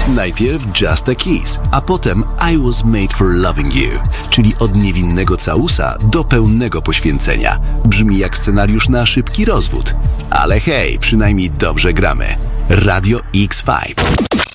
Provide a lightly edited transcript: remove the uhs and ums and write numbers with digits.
Najpierw Just a Kiss, a potem I Was Made for Loving You, czyli od niewinnego całusa do pełnego poświęcenia. Brzmi jak scenariusz na szybki rozwód. Ale hej, przynajmniej dobrze gramy. Radio X5.